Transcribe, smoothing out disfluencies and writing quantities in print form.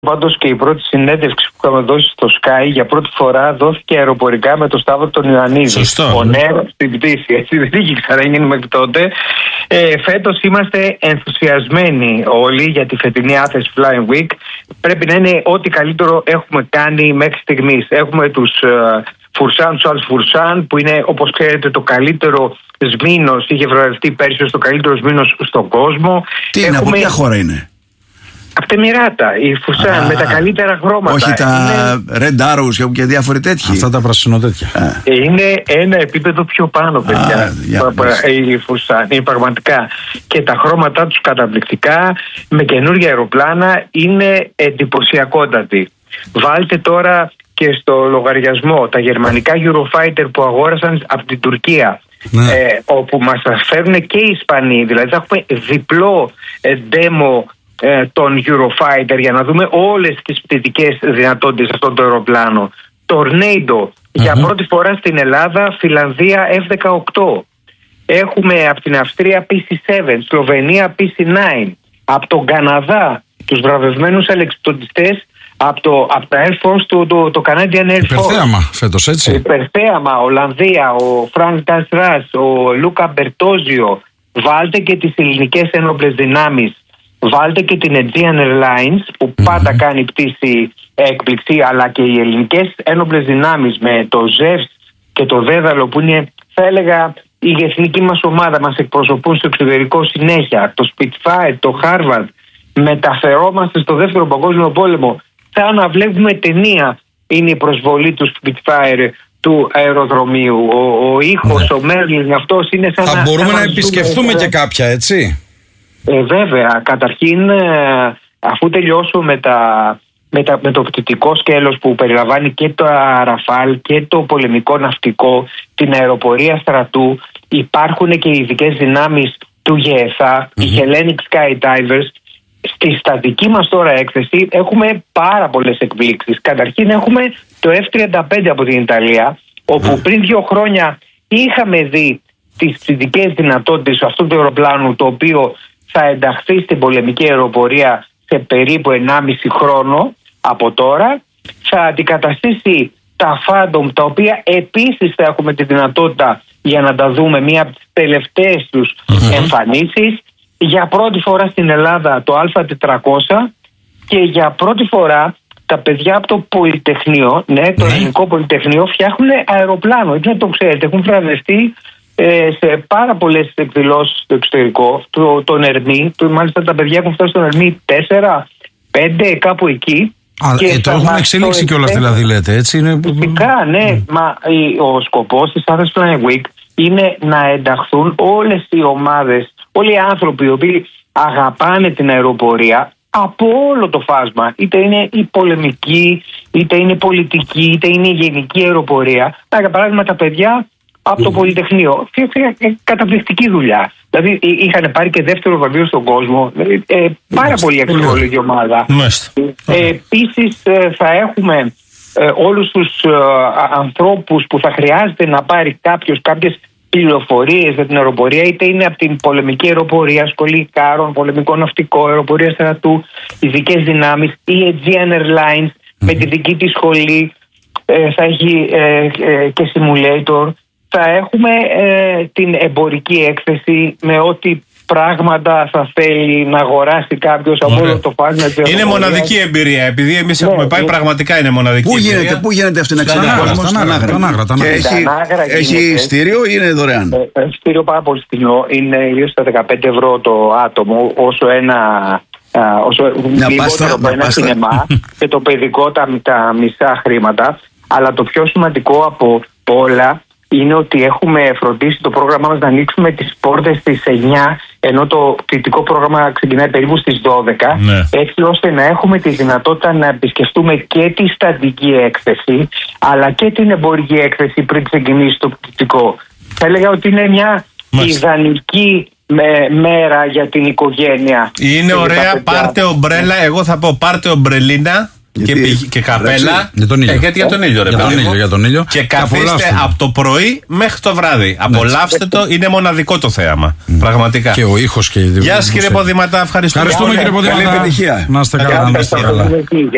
Πάντως και η πρώτη συνέντευξη που είχαμε δώσει στο Sky για πρώτη φορά δόθηκε αεροπορικά με τον Σταύρο τον Ιωαννίδη. Σωστό. Ο νέος στην πτήση, έτσι δεν είχε ξαναγίνει μέχρι τότε. Φέτος είμαστε ενθουσιασμένοι όλοι για τη φετινή Athens Flying Week. Πρέπει να είναι ό,τι καλύτερο έχουμε κάνει μέχρι στιγμής. Έχουμε τους Φουρσάν, Σουάλς Φουρσάν, που είναι, όπως ξέρετε, το καλύτερο σμήνος. Είχε βραβευτεί πέρσι ως το καλύτερο σμήνος στον κόσμο. Τι είναι, από ποια χώρα είναι? Από τα Εμιράτα, η Φουρσάν, με τα καλύτερα χρώματα. Όχι τα Red Arrows και διάφοροι τέτοιοι. Αυτά τα πρασινοτέτια. Είναι ένα επίπεδο πιο πάνω, παιδιά. Η Φουρσάν είναι πραγματικά. Και τα χρώματά τους καταπληκτικά, με καινούργια αεροπλάνα, είναι εντυπωσιακότατη. Βάλτε τώρα και στο λογαριασμό τα γερμανικά Eurofighter που αγόρασαν από την Τουρκία. Ναι. Όπου μας τα φέρνουν και οι Ισπανοί. Δηλαδή θα έχουμε διπλό demo των Eurofighter για να δούμε όλες τις πτυτικές δυνατότητες αυτών των αεροπλάνων. Tornado, για πρώτη φορά στην Ελλάδα, Φιλανδία F-18. Έχουμε από την Αυστρία PC-7, Σλοβενία PC-9. Από τον Καναδά τους βραβευμένους αλεξιπτωτιστές από τα Air Force, το Canadian Air Force. Υπερθέαμα φέτος, έτσι. Υπερθέαμα, Ολλανδία, ο Φρανκ Ντασράς, ο Λούκα Μπερτόζιο. Βάλτε και τις ελληνικές ένοπλες δυνάμεις. Βάλτε και την Aegean Airlines που πάντα κάνει πτήση έκπληξη, αλλά και οι ελληνικές ένοπλες δυνάμεις με το ΖΕΒΣ και το Δέδαλο που είναι, θα έλεγα, η εθνική μας ομάδα, μας εκπροσωπούν στο εξωτερικό συνέχεια. Το Spitfire, το Harvard. Μεταφερόμαστε στο δεύτερο παγκόσμιο πόλεμο. Σαν να βλέπουμε ταινία είναι η προσβολή του Spitfire του αεροδρομίου. Ο ήχος, ο Μέρλιν, αυτός είναι σαν θα μπορούμε να επισκεφθούμε και κάποια, έτσι. Βέβαια, καταρχήν αφού τελειώσω με το πτυτικό σκέλος που περιλαμβάνει και το Ραφάλ και το πολεμικό ναυτικό, την αεροπορία στρατού, υπάρχουν και οι ειδικές δυνάμεις του ΓΕΘΑ, οι Hellenic Skydivers. Στη στατική μας τώρα έκθεση έχουμε πάρα πολλές εκπλήξεις. Καταρχήν έχουμε το F-35 από την Ιταλία, όπου πριν 2 χρόνια είχαμε δει τις πτυτικές δυνατότητες αυτού του αεροπλάνου, το οποίο θα ενταχθεί στην πολεμική αεροπορία σε περίπου 1,5 χρόνο από τώρα. Θα αντικαταστήσει τα Phantom, τα οποία επίσης θα έχουμε τη δυνατότητα για να τα δούμε, μία από τις τελευταίες τους εμφανίσεις. Για πρώτη φορά στην Ελλάδα το Α400 και για πρώτη φορά τα παιδιά από το Πολυτεχνείο, το Ελληνικό Πολυτεχνείο, φτιάχνουν αεροπλάνο. Έτσι να το ξέρετε, έχουν βραβευτεί σε πάρα πολλές εκδηλώσεις στο εξωτερικό, τον Ερμή, μάλιστα τα παιδιά έχουν φτάσει στον Ερμή 4, 5, κάπου εκεί. Το έχουν εξελίξει κιόλας δηλαδή, λέτε, έτσι είναι. Φυσικά, ναι, μα ο σκοπός της Athens Flying Week είναι να ενταχθούν όλες οι ομάδες, όλοι οι άνθρωποι οι οποίοι αγαπάνε την αεροπορία από όλο το φάσμα, είτε είναι η πολεμική, είτε είναι η πολιτική, είτε είναι η γενική αεροπορία. Για παράδειγμα τα παιδιά από το Πολυτεχνείο φτιάξαν καταπληκτική δουλειά. Δηλαδή είχαν πάρει και δεύτερο βραβείο στον κόσμο. Πάρα πολύ αξιόλογη ομάδα. Επίσης θα έχουμε όλους τους ανθρώπους που θα χρειάζεται να πάρει κάποιες πληροφορίες για την αεροπορία, είτε είναι από την πολεμική αεροπορία, σχολή Κάρων, πολεμικό ναυτικό, αεροπορία στρατού, ειδικές δυνάμεις, η Aegean Airlines με τη δική της σχολή, θα έχει και simulator. Θα έχουμε την εμπορική έκθεση με ό,τι πράγματα θα θέλει να αγοράσει κάποιος από όλο το φάσμα. Είναι μοναδική εμπειρία, επειδή εμείς έχουμε πάει, πραγματικά είναι μοναδική εμπειρία. Πού γίνεται αυτή να ξέρετε? Στον Άγρα. Έχει ειστήριο ή είναι δωρεάν? Ειστήριο πάρα πολύ φθηνό, είναι γύρω στα 15 ευρώ το άτομο, όσο λιγότερο από ένα σινεμά, και το παιδικό τα μισά χρήματα. Αλλά το πιο σημαντικό από όλα είναι ότι έχουμε φροντίσει το πρόγραμμά μας να ανοίξουμε τις πόρτες στις 9, ενώ το πτυτικό πρόγραμμα ξεκινάει περίπου στις 12, έτσι ώστε να έχουμε τη δυνατότητα να επισκεφτούμε και τη στατική έκθεση, αλλά και την εμπορική έκθεση πριν ξεκινήσει το πτυτικό. Θα έλεγα ότι είναι μια ιδανική μέρα για την οικογένεια. Είναι ωραία, πάρτε ομπρέλα, εγώ θα πω πάρτε ομπρελίνα. Και καπέλα. Γιατί για τον ήλιο, ρε παιδί. Και καθίστε από το πρωί μέχρι το βράδυ. Απολαύστε το, είναι μοναδικό το θέαμα. Πραγματικά. Και ο ήχος και η. Γεια σας κύριε Ποδηματά, ευχαριστούμε. Ευχαριστούμε κύριε Ποδηματά. Καλή επιτυχία. Να είστε καλά.